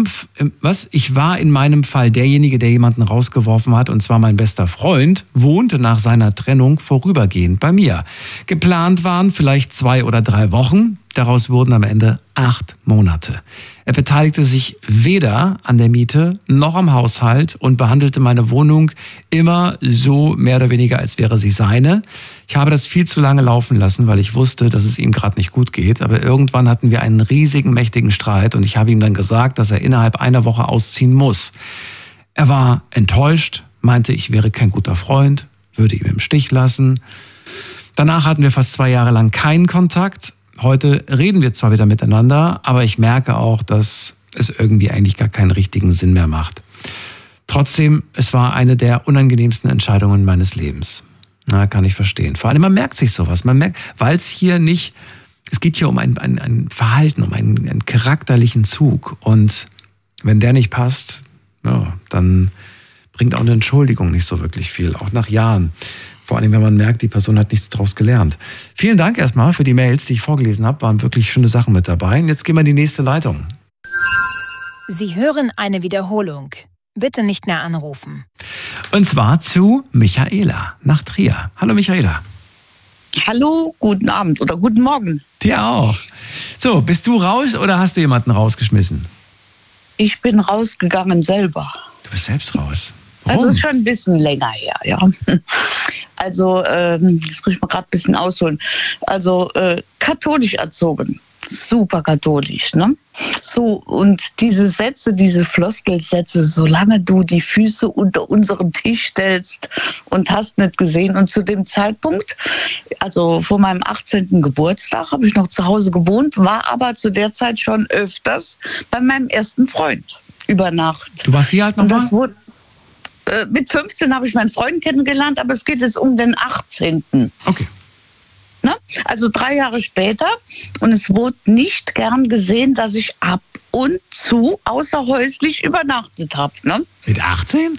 ich war in meinem Fall derjenige, der jemanden rausgeworfen hat, und zwar mein bester Freund, wohnte nach seiner Trennung vorübergehend bei mir. Geplant waren vielleicht 2 oder 3 Wochen, daraus wurden am Ende 8 Monate. Er beteiligte sich weder an der Miete noch am Haushalt und behandelte meine Wohnung immer so mehr oder weniger, als wäre sie seine. Ich habe das viel zu lange laufen lassen, weil ich wusste, dass es ihm gerade nicht gut geht. Aber irgendwann hatten wir einen riesigen, mächtigen Streit und ich habe ihm dann gesagt, dass er innerhalb einer Woche ausziehen muss. Er war enttäuscht, meinte, ich wäre kein guter Freund, würde ihn im Stich lassen. Danach hatten wir fast 2 Jahre lang keinen Kontakt. Heute reden wir zwar wieder miteinander, aber ich merke auch, dass es irgendwie eigentlich gar keinen richtigen Sinn mehr macht. Trotzdem, es war eine der unangenehmsten Entscheidungen meines Lebens. Na, kann ich verstehen. Vor allem, man merkt sich sowas. Man merkt, weil es geht hier um ein Verhalten, um einen charakterlichen Zug. Und wenn der nicht passt, ja, dann bringt auch eine Entschuldigung nicht so wirklich viel, auch nach Jahren. Vor allem, wenn man merkt, die Person hat nichts daraus gelernt. Vielen Dank erstmal für die Mails, die ich vorgelesen habe. Waren wirklich schöne Sachen mit dabei. Und jetzt gehen wir in die nächste Leitung. Sie hören eine Wiederholung. Bitte nicht mehr anrufen. Und zwar zu Michaela nach Trier. Hallo Michaela. Hallo, guten Abend oder guten Morgen. Dir auch. So, bist du raus oder hast du jemanden rausgeschmissen? Ich bin rausgegangen selber. Du bist selbst raus? Warum? Also ist schon ein bisschen länger her, ja. Also, jetzt muss ich mal gerade ein bisschen ausholen. Also, katholisch erzogen. Super katholisch, ne? So, und diese Sätze, diese Floskelsätze, solange du die Füße unter unseren Tisch stellst und hast nicht gesehen. Und zu dem Zeitpunkt, also vor meinem 18. Geburtstag, habe ich noch zu Hause gewohnt, war aber zu der Zeit schon öfters bei meinem ersten Freund über Nacht. Du warst wie alt nochmal? Und das wurde, mit 15 habe ich meinen Freund kennengelernt, aber es geht jetzt um den 18. Okay. Ne? Also 3 Jahre später, und es wurde nicht gern gesehen, dass ich ab und zu außerhäuslich übernachtet habe. Ne? Mit 18?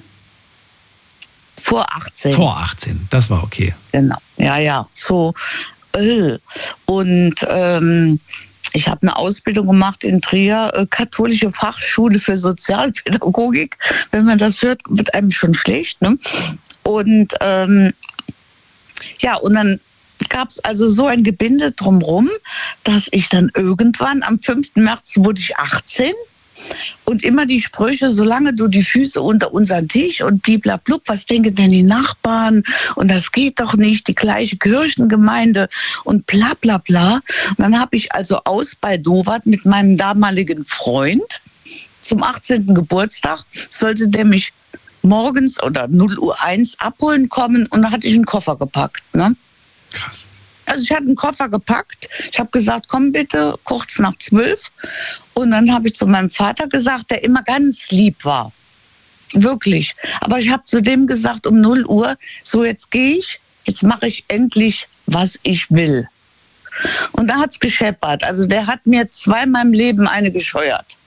Vor 18. Vor 18, das war okay. Genau, ja, so. Und ich habe eine Ausbildung gemacht in Trier, katholische Fachschule für Sozialpädagogik. Wenn man das hört, wird einem schon schlecht. Ne? Und und dann gab es also so ein Gebinde drumherum, dass ich dann irgendwann am 5. März wurde ich 18 und immer die Sprüche, solange du die Füße unter unseren Tisch und bliblablub, was denken denn die Nachbarn und das geht doch nicht, die gleiche Kirchengemeinde und bla bla bla. Und dann habe ich also aus bei Dovat mit meinem damaligen Freund zum 18. Geburtstag, sollte der mich morgens oder 0:01 abholen kommen und dann hatte ich einen Koffer gepackt, ne? Krass. Also ich hatte einen Koffer gepackt. Ich habe gesagt, komm bitte, kurz nach 12. Und dann habe ich zu meinem Vater gesagt, der immer ganz lieb war. Wirklich. Aber ich habe zu dem gesagt, um 0 Uhr, so jetzt gehe ich, jetzt mache ich endlich, was ich will. Und da hat es gescheppert. Also der hat mir 2-mal im Leben eine gescheuert.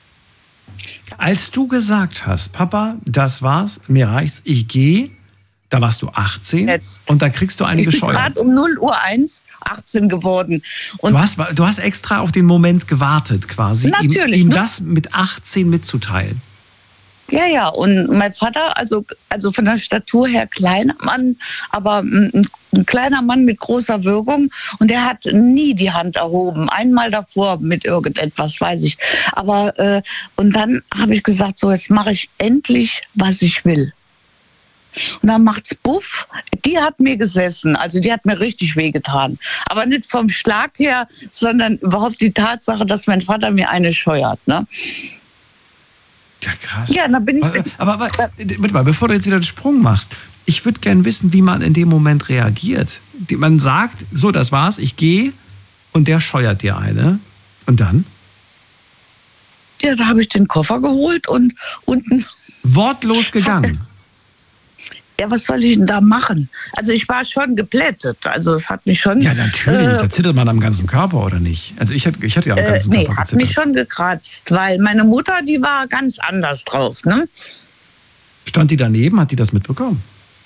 Als du gesagt hast, Papa, das war's, mir reicht's, ich gehe, Da warst du 18 Jetzt. und da kriegst du eine Ich bin gescheuert. gerade um 0:01 18 geworden. Und Du hast extra auf den Moment gewartet quasi, Natürlich, ihm ne? das mit 18 mitzuteilen. ja, und mein Vater, also von der Statur her kleiner Mann, aber ein kleiner Mann mit großer Wirkung. Und er hat nie die Hand erhoben. Einmal davor mit irgendetwas, weiß ich. Aber, und dann habe ich gesagt, so, jetzt mache ich endlich, was ich will. Und dann macht's Buff. Die hat mir gesessen, also die hat mir richtig wehgetan. Aber nicht vom Schlag her, sondern überhaupt die Tatsache, dass mein Vater mir eine scheuert, ne? Ja, krass. Ja, dann bin ich... Aber warte mal, bevor du jetzt wieder den Sprung machst, ich würde gern wissen, wie man in dem Moment reagiert. Man sagt, so, das war's, ich gehe und der scheuert dir eine. Und dann? Ja, da habe ich den Koffer geholt und unten... Wortlos gegangen. Ja, was soll ich denn da machen? Also ich war schon geplättet. Also es hat mich schon... Ja, natürlich. Da zittert man am ganzen Körper, oder nicht? Also ich hatte ja am ganzen nee, Körper hat gezittert. mich schon gekratzt, weil meine Mutter, die war ganz anders drauf, ne? Stand die daneben? Hat die das mitbekommen?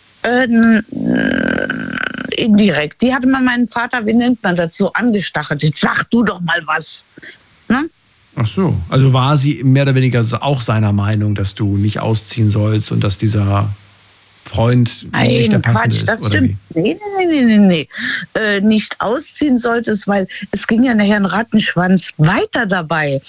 Indirekt. Die hatte mal meinen Vater, wie nennt man das, so angestachelt. Jetzt sag du doch mal was. Ne? Ach so. Also war sie mehr oder weniger auch seiner Meinung, dass du nicht ausziehen sollst und dass dieser Freund nicht der passende Quatsch, das ist, oder stimmt. wie? Nee. Nicht ausziehen solltest, weil es ging ja nachher ein Rattenschwanz weiter dabei.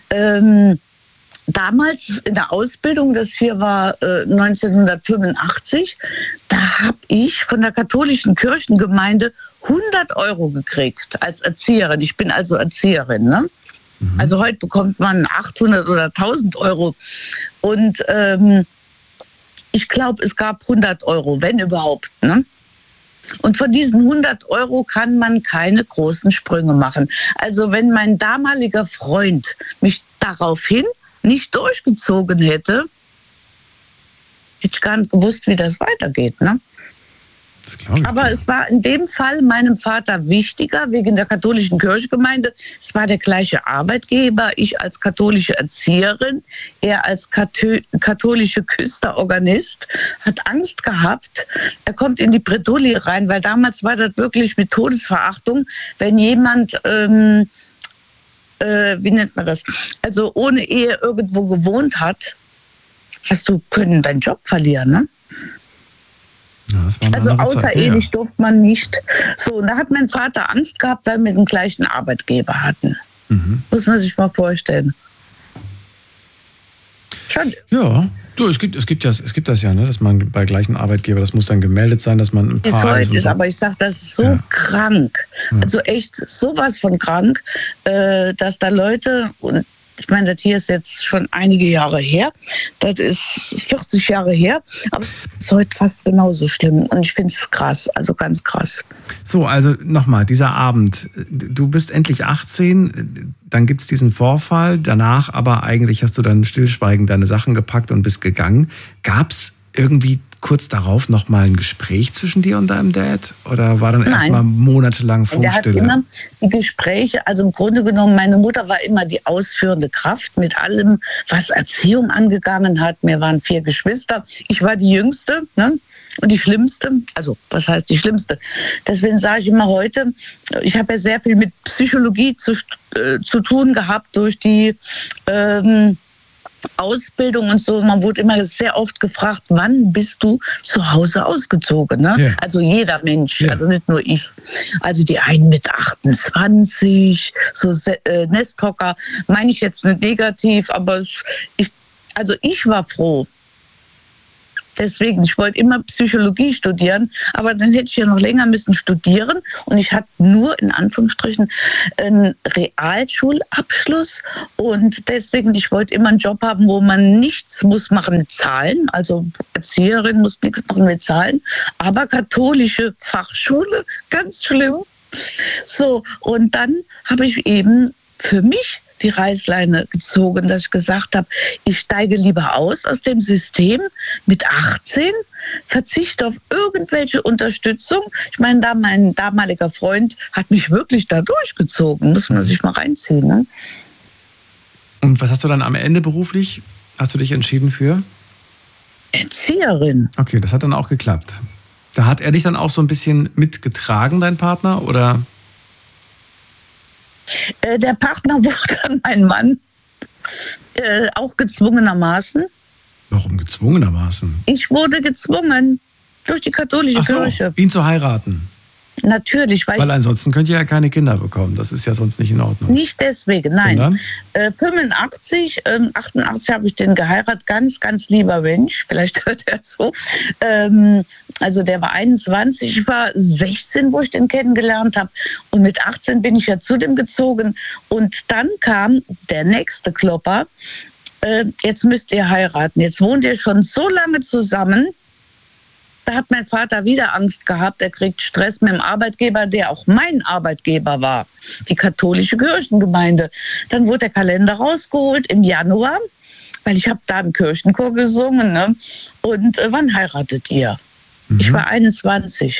Damals in der Ausbildung, das hier war 1985, da habe ich von der katholischen Kirchengemeinde 100 € gekriegt als Erzieherin. Ich bin also Erzieherin, ne? Also heute bekommt man 800 oder 1000 €. Und ich glaube, es gab 100 €, wenn überhaupt, ne? Und von diesen 100 € kann man keine großen Sprünge machen. Also wenn mein damaliger Freund mich daraufhin nicht durchgezogen hätte, hätte ich gar nicht gewusst, wie das weitergeht, ne? Das glaub ich Aber dir. es war in dem Fall meinem Vater wichtiger, wegen der katholischen Kirchengemeinde. Es war der gleiche Arbeitgeber, ich als katholische Erzieherin, er als katholische Küsterorganist, hat Angst gehabt. Er kommt in die Bredouille rein, weil damals war das wirklich mit Todesverachtung, wenn jemand... wie nennt man das? Also ohne Ehe irgendwo gewohnt hat, hast du können deinen Job verlieren, ne? Ja, das war eine Also andere Zeit. außerehelich durfte man nicht. So, und da hat mein Vater Angst gehabt, weil wir den gleichen Arbeitgeber hatten. Muss man sich mal vorstellen. Schon. Ja, du, es gibt das ja, ne, dass man bei gleichen Arbeitgeber, das muss dann gemeldet sein, dass man ein Bis Paar heute und ist, so. aber ich sage, das ist so krank. Also echt sowas von krank, dass da Leute, und ich meine, das hier ist jetzt schon einige Jahre her, das ist 40 Jahre her, aber es ist heute fast genauso schlimm und ich finde es krass, also ganz krass. So, also nochmal, dieser Abend, du bist endlich 18, dann gibt es diesen Vorfall, danach aber eigentlich hast du dann stillschweigend deine Sachen gepackt und bist gegangen. Gab es irgendwie kurz darauf nochmal ein Gespräch zwischen dir und deinem Dad? Oder war dann erstmal monatelang Der hat Funkstille? immer die Gespräche, also im Grunde genommen, meine Mutter war immer die ausführende Kraft mit allem, was Erziehung angegangen hat. Wir waren 4 Geschwister. Ich war die Jüngste, ne? Und die Schlimmste. Also, was heißt die Schlimmste? Deswegen sage ich immer heute, ich habe ja sehr viel mit Psychologie zu tun gehabt durch die Ausbildung und so. Man wurde immer sehr oft gefragt, wann bist du zu Hause ausgezogen? Ne? Ja. Also jeder Mensch, Ja. also nicht nur ich. Also die einen mit 28, so Nesthocker, meine ich jetzt nicht negativ, aber ich war froh. Deswegen, ich wollte immer Psychologie studieren, aber dann hätte ich ja noch länger müssen studieren und ich hatte nur in Anführungsstrichen einen Realschulabschluss und deswegen, ich wollte immer einen Job haben, wo man nichts muss machen mit Zahlen, also Erzieherin muss nichts machen mit Zahlen, aber katholische Fachschule, ganz schlimm. So, und dann habe ich eben für mich die Reißleine gezogen, dass ich gesagt habe, ich steige lieber aus dem System mit 18, verzichte auf irgendwelche Unterstützung. Ich meine, da mein damaliger Freund hat mich wirklich da durchgezogen, muss man sich mal reinziehen. Ne? Und was hast du dann am Ende beruflich? Hast du dich entschieden für? Erzieherin. Okay, das hat dann auch geklappt. Da hat er dich dann auch so ein bisschen mitgetragen, dein Partner, oder? Der Partner wurde dann mein Mann, auch gezwungenermaßen. Warum gezwungenermaßen? Ich wurde gezwungen durch die katholische Kirche. Ihn zu heiraten. Natürlich, weil ansonsten könnt ihr ja keine Kinder bekommen. Das ist ja sonst nicht in Ordnung. Nicht deswegen, nein. 88 habe ich den geheiratet, ganz, ganz lieber Mensch. Vielleicht hört er so. Also der war 21, ich war 16, wo ich den kennengelernt habe. Und mit 18 bin ich ja zu dem gezogen. Und dann kam der nächste Klopper. Jetzt müsst ihr heiraten. Jetzt wohnt ihr schon so lange zusammen. Da hat mein Vater wieder Angst gehabt, er kriegt Stress mit dem Arbeitgeber, der auch mein Arbeitgeber war, die katholische Kirchengemeinde. Dann wurde der Kalender rausgeholt im Januar, weil ich habe da im Kirchenchor gesungen. Ne? Und wann heiratet ihr? Ich war 21.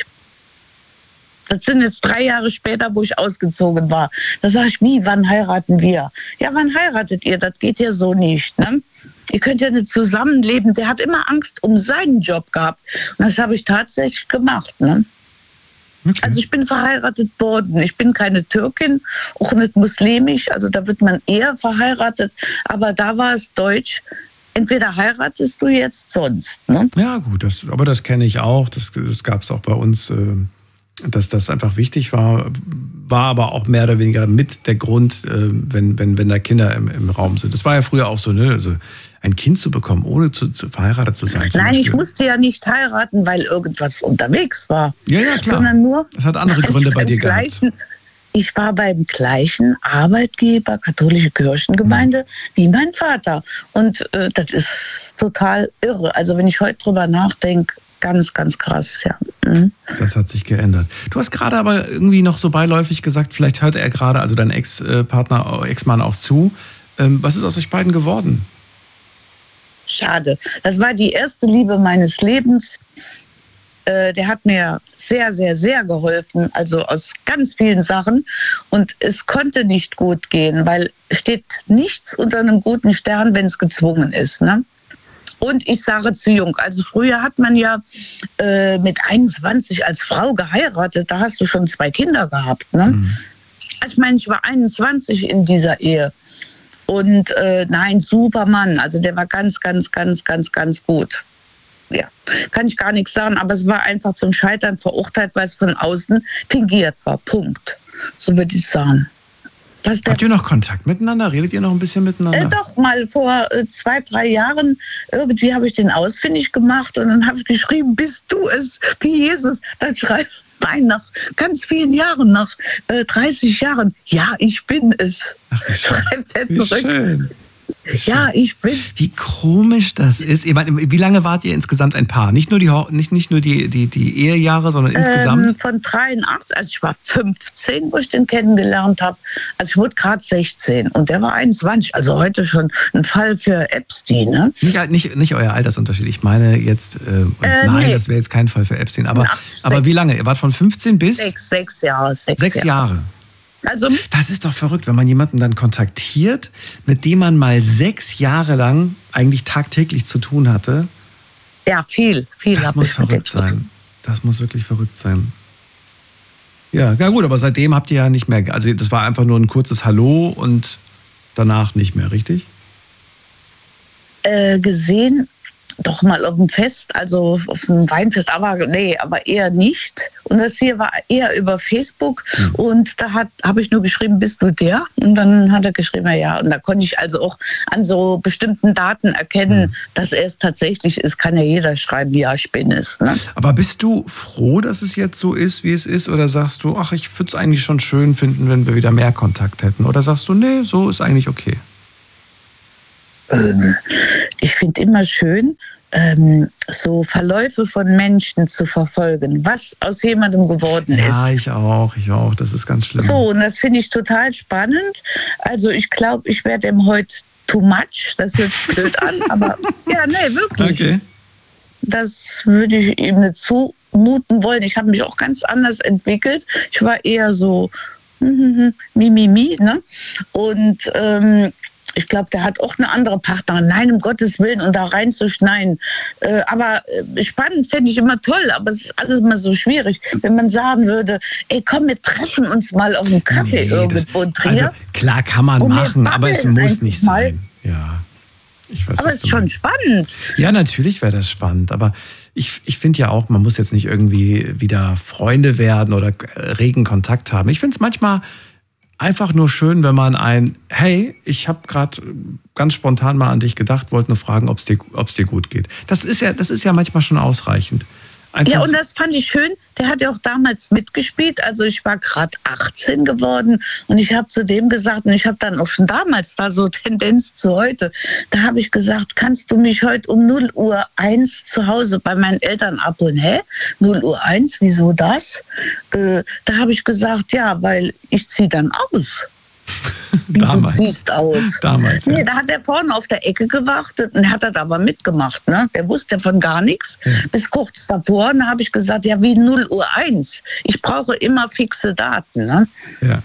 Das sind jetzt 3 Jahre später, wo ich ausgezogen war. Da sage ich, wie, wann heiraten wir? Ja, wann heiratet ihr? Das geht ja so nicht. Ne? Ihr könnt ja nicht zusammenleben. Der hat immer Angst um seinen Job gehabt. Und das habe ich tatsächlich gemacht. Ne? Okay. Also ich bin verheiratet worden. Ich bin keine Türkin, auch nicht muslimisch. Also da wird man eher verheiratet. Aber da war es deutsch. Entweder heiratest du jetzt, sonst. Ne? Ja gut, aber das kenne ich auch. Das gab es auch bei uns, dass das einfach wichtig war aber auch mehr oder weniger mit der Grund, wenn da Kinder im Raum sind. Das war ja früher auch so, ne? Also ein Kind zu bekommen, ohne zu verheiratet zu sein. Nein, ich musste ja nicht heiraten, weil irgendwas unterwegs war. Ja, klar. Sondern nur, das hat andere Gründe bei dir gehabt. Ich war beim gleichen Arbeitgeber, katholische Kirchengemeinde, wie mein Vater. Und das ist total irre. Also wenn ich heute drüber nachdenke, ganz, ganz krass, ja. Mhm. Das hat sich geändert. Du hast gerade aber irgendwie noch so beiläufig gesagt, vielleicht hört er gerade, also dein Ex-Mann auch zu. Was ist aus euch beiden geworden? Schade. Das war die erste Liebe meines Lebens. Der hat mir sehr, sehr, sehr geholfen, also aus ganz vielen Sachen. Und es konnte nicht gut gehen, weil es steht nichts unter einem guten Stern, wenn es gezwungen ist, ne? Und ich sage zu jung. Also früher hat man ja mit 21 als Frau geheiratet. Da hast du schon 2 Kinder gehabt. Ne? Mhm. Also ich meine, ich war 21 in dieser Ehe. Und nein, super Mann. Also der war ganz, ganz, ganz, ganz, ganz gut. Ja, kann ich gar nichts sagen. Aber es war einfach zum Scheitern verurteilt, weil es von außen fingiert war. Punkt. So würde ich sagen. Habt ihr noch Kontakt miteinander? Redet ihr noch ein bisschen miteinander? Doch, mal vor 2, 3 Jahren. Irgendwie habe ich den ausfindig gemacht und dann habe ich geschrieben, bist du es, wie Jesus? Dann schreibt nein, nach ganz vielen Jahren, nach 30 Jahren, ja, ich bin es. Ach, schreibt er zurück. Schön. Ja, ich bin. Wie komisch das ist. Ich meine, wie lange wart ihr insgesamt ein Paar? Nicht nur die Ehejahre, sondern insgesamt? Von 83, also ich war 15, wo ich den kennengelernt habe. Also ich wurde gerade 16 und der war 21. Also heute schon ein Fall für Epstein. Ne? Nicht euer Altersunterschied. Ich meine jetzt, nein, nee. Das wäre jetzt kein Fall für Epstein. Aber wie lange? Ihr wart von 15 bis? 6 Jahre. 6 Jahre. Also, das ist doch verrückt, wenn man jemanden dann kontaktiert, mit dem man mal 6 Jahre lang eigentlich tagtäglich zu tun hatte. Ja, viel. Das muss verrückt sein. Das muss wirklich verrückt sein. Ja gut, aber seitdem habt ihr ja nicht mehr, also das war einfach nur ein kurzes Hallo und danach nicht mehr, richtig? Gesehen, doch mal auf dem Fest, also auf so einem Weinfest, aber eher nicht. Und das hier war eher über Facebook. Und da habe ich nur geschrieben, bist du der? Und dann hat er geschrieben, ja. Und da konnte ich also auch an so bestimmten Daten erkennen, dass er es tatsächlich ist. Kann ja jeder schreiben, ja, ich bin es. Ne? Aber bist du froh, dass es jetzt so ist, wie es ist? Oder sagst du, ach, ich würde es eigentlich schon schön finden, wenn wir wieder mehr Kontakt hätten? Oder sagst du, nee, so ist eigentlich okay? Ich finde immer schön, so Verläufe von Menschen zu verfolgen, was aus jemandem geworden ist. Ja, ich auch. Das ist ganz schlimm. So, und das finde ich total spannend. Also ich glaube, ich werde ihm heute too much. Das hört sich blöd an, aber ja, nee, wirklich. Okay. Das würde ich ihm nicht zumuten wollen. Ich habe mich auch ganz anders entwickelt. Ich war eher so Mimimi, ne? Und Ich glaube, der hat auch eine andere Partnerin. Nein, um Gottes Willen, und da reinzuschneiden. Aber spannend fände ich immer toll, aber es ist alles immer so schwierig. Wenn man sagen würde, ey, komm, wir treffen uns mal auf einen Kaffee irgendwo in Trier. Also klar kann man machen, aber es muss nicht sein. Ja, ich weiß, aber es ist schon spannend. Ja, natürlich wäre das spannend, aber ich finde ja auch, man muss jetzt nicht irgendwie wieder Freunde werden oder regen Kontakt haben. Ich finde es manchmal einfach nur schön, wenn man hey, ich habe gerade ganz spontan mal an dich gedacht, wollte nur fragen, ob es dir gut geht. Das ist ja manchmal schon ausreichend. Einfach. Ja, und das fand ich schön. Der hat ja auch damals mitgespielt. Also ich war gerade 18 geworden und ich habe zu dem gesagt, und ich habe dann auch schon damals, war so Tendenz zu heute, da habe ich gesagt, kannst du mich heute um 0:01 zu Hause bei meinen Eltern abholen? Hä? 0:01? Wieso das? Da habe ich gesagt, ja, weil ich ziehe dann aus. Wie damals. Du siehst aus. Damals, ja. Nee, da hat er vorne auf der Ecke gewartet und hat das aber mitgemacht. Ne? Der wusste von gar nichts. Ja. Bis kurz davor, da habe ich gesagt, ja, wie 0:01. Ich brauche immer fixe Daten. Ne? Ja.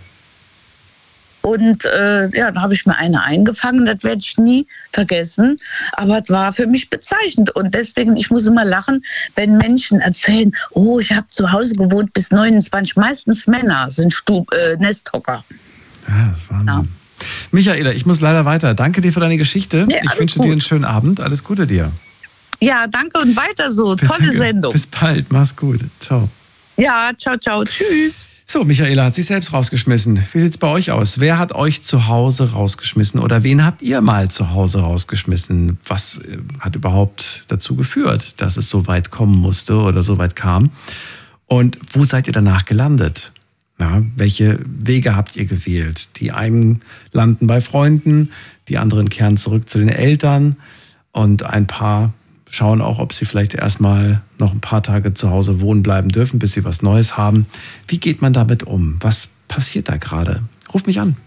Und da habe ich mir eine eingefangen, das werde ich nie vergessen. Aber es war für mich bezeichnend. Und deswegen, ich muss immer lachen, wenn Menschen erzählen, oh, ich habe zu Hause gewohnt bis 29. Meistens Männer sind Nesthocker. Ja, das ist Wahnsinn. Ja. Michaela, ich muss leider weiter. Danke dir für deine Geschichte. Ja, ich wünsche dir einen schönen Abend. Alles Gute dir. Ja, danke und weiter so. Tolle Sendung. Bis bald. Mach's gut. Ciao. Ja, ciao, ciao. Tschüss. So, Michaela hat sich selbst rausgeschmissen. Wie sieht's bei euch aus? Wer hat euch zu Hause rausgeschmissen oder wen habt ihr mal zu Hause rausgeschmissen? Was hat überhaupt dazu geführt, dass es so weit kommen musste oder so weit kam? Und wo seid ihr danach gelandet? Ja, welche Wege habt ihr gewählt? Die einen landen bei Freunden, die anderen kehren zurück zu den Eltern und ein paar schauen auch, ob sie vielleicht erstmal noch ein paar Tage zu Hause wohnen bleiben dürfen, bis sie was Neues haben. Wie geht man damit um? Was passiert da gerade? Ruf mich an.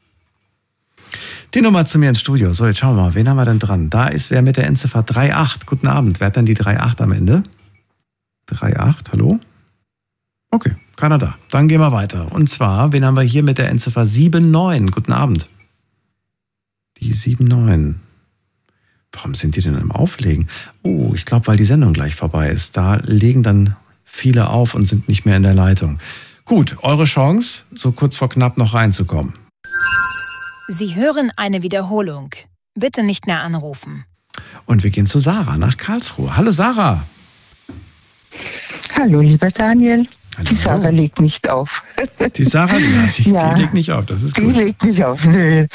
Die Nummer zu mir ins Studio. So, jetzt schauen wir mal, wen haben wir denn dran? Da ist wer mit der Endziffer 38. Guten Abend. Wer hat denn die 38 am Ende? 38, hallo? Okay, keiner da. Dann gehen wir weiter. Und zwar, wen haben wir hier mit der Endziffer 79? Guten Abend. Die 79. Warum sind die denn im Auflegen? Oh, ich glaube, weil die Sendung gleich vorbei ist. Da legen dann viele auf und sind nicht mehr in der Leitung. Gut, eure Chance, so kurz vor knapp noch reinzukommen. Sie hören eine Wiederholung. Bitte nicht mehr anrufen. Und wir gehen zu Sarah nach Karlsruhe. Hallo Sarah. Hallo lieber Daniel. Hallo. Die Sarah legt nicht auf. Die Sarah, die legt nicht auf, das ist gut. Die legt nicht auf, nö.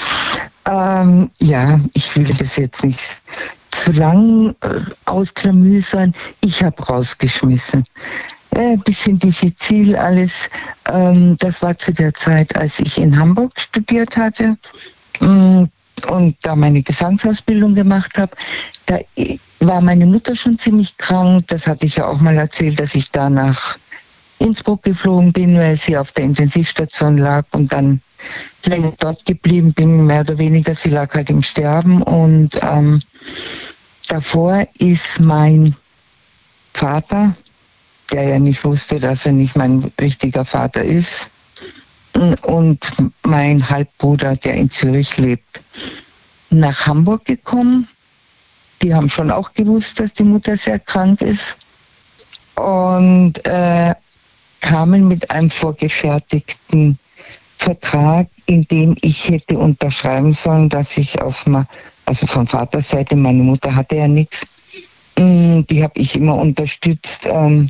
Ich will das jetzt nicht zu lang ausklamüsern. Ich habe rausgeschmissen. Bisschen diffizil alles. Das war zu der Zeit, als ich in Hamburg studiert hatte und da meine Gesangsausbildung gemacht habe. Da war meine Mutter schon ziemlich krank. Das hatte ich ja auch mal erzählt, dass ich da nach Innsbruck geflogen bin, weil sie auf der Intensivstation lag und dann länger dort geblieben bin, mehr oder weniger. Sie lag halt im Sterben und davor ist mein Vater, der ja nicht wusste, dass er nicht mein richtiger Vater ist, und mein Halbbruder, der in Zürich lebt, nach Hamburg gekommen. Die haben schon auch gewusst, dass die Mutter sehr krank ist und kamen mit einem vorgefertigten Vertrag, in dem ich hätte unterschreiben sollen, dass ich also von Vaterseite, meine Mutter hatte ja nichts, die habe ich immer unterstützt,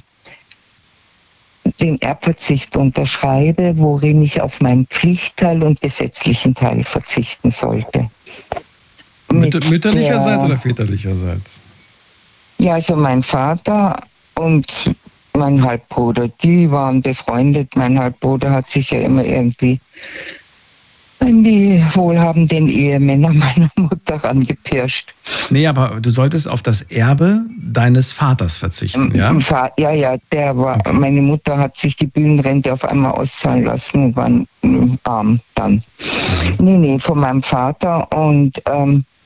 den Erbverzicht unterschreibe, worin ich auf meinen Pflichtteil und gesetzlichen Teil verzichten sollte. Mütterlicherseits oder väterlicherseits? Ja, also mein Vater und mein Halbbruder, die waren befreundet. Mein Halbbruder hat sich ja immer irgendwie an die wohlhabenden Ehemänner meiner Mutter rangepirscht. Nee, aber du solltest auf das Erbe deines Vaters verzichten, ja? Ja, der war, okay. Meine Mutter hat sich die Bühnenrente auf einmal auszahlen lassen und war arm dann. Nee, von meinem Vater. Und